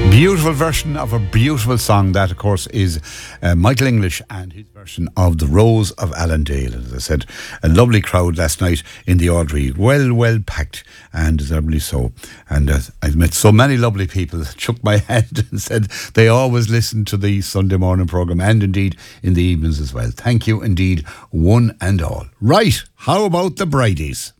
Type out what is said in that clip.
Beautiful version of a beautiful song. That, of course, is Michael English and his version of The Rose of Allendale. As I said, a lovely crowd last night in the Audrey. Well packed, and deservedly so. And I've met so many lovely people that shook my hand and said they always listen to the Sunday morning programme, and indeed in the evenings as well. Thank you indeed, one and all. Right, how about the Bridies?